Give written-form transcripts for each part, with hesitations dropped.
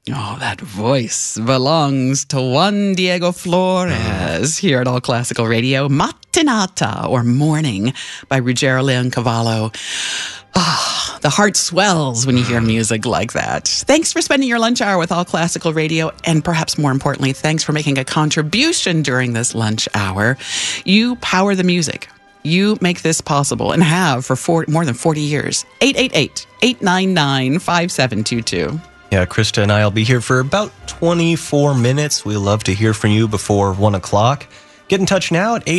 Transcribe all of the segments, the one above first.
Oh, that voice belongs to one Diego Flores here at All Classical Radio. Mattinata, or Morning, by Ruggero Leoncavallo. Ah, the heart swells when you hear music like that. Thanks for spending your lunch hour with All Classical Radio, and perhaps more importantly, thanks for making a contribution during this lunch hour. You power the music. You make this possible, and have for more than 40 years. 888-899-5722. Yeah, Krista and I will be here for about 24 minutes. We love to hear from you before 1 o'clock. Get in touch now at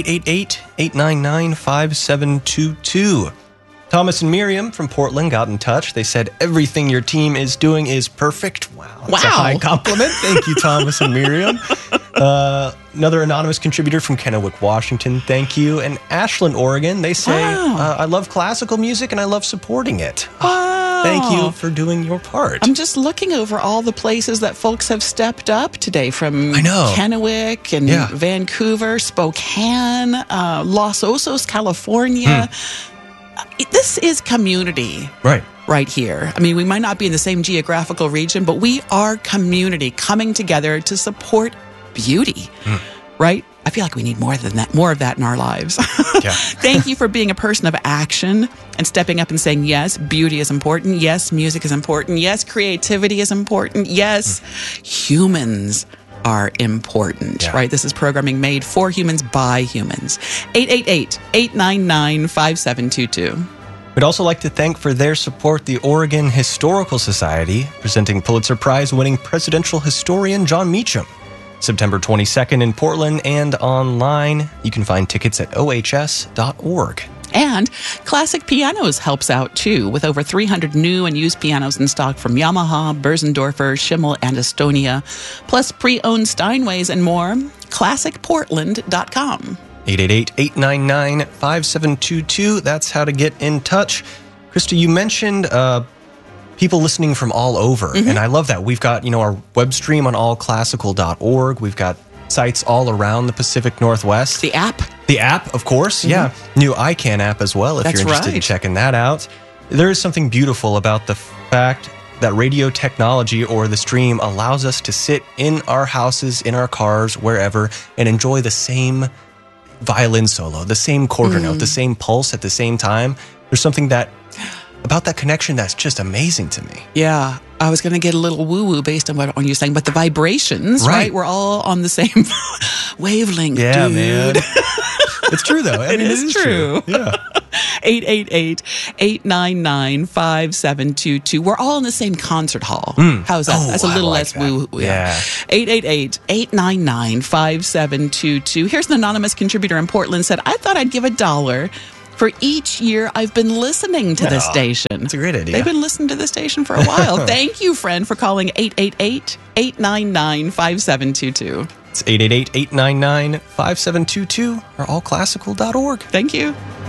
888-899-5722. Thomas and Miriam from Portland got in touch. They said, everything your team is doing is perfect. Wow. That's a high compliment. Thank you, Thomas and Miriam. Another anonymous contributor from Kennewick, Washington. Thank you. And Ashland, Oregon, they say, I love classical music and I love supporting it. Wow. Thank you for doing your part. I'm just looking over all the places that folks have stepped up today, from Kennewick and Vancouver, Spokane, Los Osos, California. This is community. Right here. I mean, we might not be in the same geographical region, but we are community coming together to support beauty. Right? I feel like we need more of that in our lives. Thank you for being a person of action and stepping up and saying, yes, beauty is important. Yes, music is important. Yes, creativity is important. Yes, humans are important, right? This is programming made for humans by humans. 888-899-5722. We'd also like to thank for their support the Oregon Historical Society, presenting Pulitzer Prize-winning presidential historian John Meacham. September 22nd in Portland and online. You can find tickets at ohs.org. And Classic Pianos helps out, too, with over 300 new and used pianos in stock from Yamaha, Börsendorfer, Schimmel, and Estonia, plus pre-owned Steinways and more. ClassicPortland.com. 888-899-5722. That's how to get in touch. Krista, you mentioned people listening from all over, and I love that. We've got, our web stream on allclassical.org. We've got sites all around the Pacific Northwest. The app? The app, of course, New iCan app as well, if you're interested in checking that out. There is something beautiful about the fact that radio technology, or the stream, allows us to sit in our houses, in our cars, wherever, and enjoy the same violin solo, the same quarter note, the same pulse at the same time. There's something about that connection that's just amazing to me. Yeah. I was going to get a little woo-woo based on what you're saying, but the vibrations, right? We're all on the same wavelength, dude. Man. It's true, though. I mean, it is true. Yeah. 888-899-5722. We're all in the same concert hall. How's that? That's a little less woo-woo. Yeah. 888-899-5722. Here's an anonymous contributor in Portland said, I thought I'd give $1 for each year I've been listening to this station. That's a great idea. They've been listening to this station for a while. Thank you, friend, for calling 888-899-5722. It's 888-899-5722 or allclassical.org. Thank you.